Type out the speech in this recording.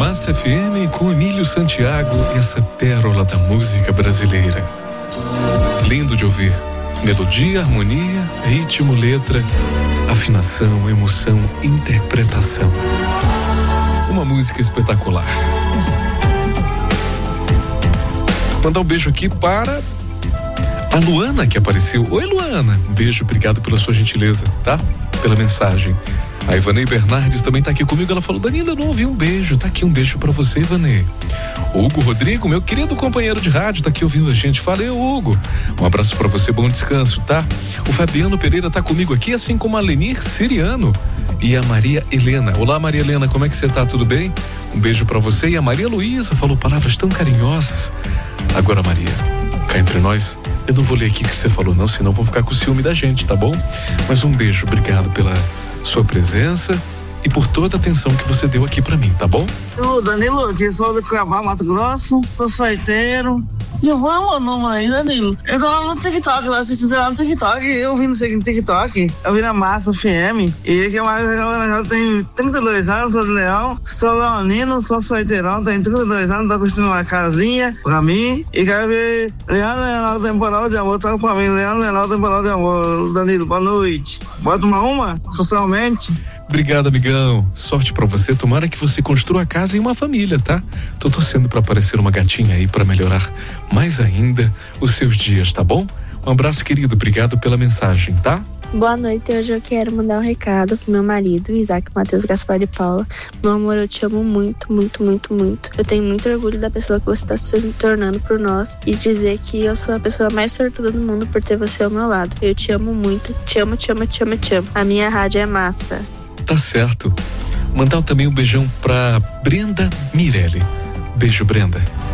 Massa FM com Emílio Santiago, essa pérola da música brasileira. Lindo de ouvir. Melodia, harmonia, ritmo, letra, afinação, emoção, interpretação. Uma música espetacular. Mandar um beijo aqui para a Luana, que apareceu. Oi, Luana. Um beijo, obrigado pela sua gentileza, tá? Pela mensagem. A Ivanei Bernardes também tá aqui comigo. Ela falou: Danilo, eu não ouvi um beijo. Tá aqui um beijo pra você, Ivanei. O Hugo Rodrigo, meu querido companheiro de rádio, tá aqui ouvindo a gente. Valeu, Hugo. Um abraço pra você, bom descanso, tá? O Fabiano Pereira tá comigo aqui, assim como a Lenir Siriano e a Maria Helena. Olá, Maria Helena, como é que você tá? Tudo bem? Um beijo pra você. E a Maria Luísa falou palavras tão carinhosas. Agora, Maria, cá entre nós, eu não vou ler aqui o que você falou não, senão vão ficar com ciúme da gente, tá bom? Mas um beijo, obrigado pela sua presença e por toda a atenção que você deu aqui pra mim, tá bom? Eu, Danilo, aqui sou do Cuiabá, Mato Grosso, tô solteiro. Divulga o número aí, Danilo. Eu tô lá no TikTok, lá assistindo lá no TikTok, eu vi no TikTok, eu vi na Massa FM, e que mais eu tenho 32 anos, sou de Leão, sou leonino, sou solteirão, tenho 32 anos, tô construindo uma casinha pra mim, e quero ver Leandro Temporal de Amor, toca pra mim, Leandro Temporal de Amor, Danilo, boa noite. Bota uma socialmente. Obrigado, amigão. Sorte pra você. Tomara que você construa a casa e uma família, tá? Tô torcendo pra aparecer uma gatinha aí pra melhorar mais ainda os seus dias, tá bom? Um abraço, querido. Obrigado pela mensagem, tá? Boa noite, hoje eu quero mandar um recado pro meu marido, Isaac Matheus Gaspar de Paula. Meu amor, eu te amo muito, muito, muito, muito. Eu tenho muito orgulho da pessoa que você está se tornando por nós e dizer que eu sou a pessoa mais sortuda do mundo por ter você ao meu lado. Eu te amo muito, te amo, te amo, te amo, te amo. A minha rádio é massa. Tá certo. Mandar também um beijão pra Brenda Mirelli. Beijo, Brenda.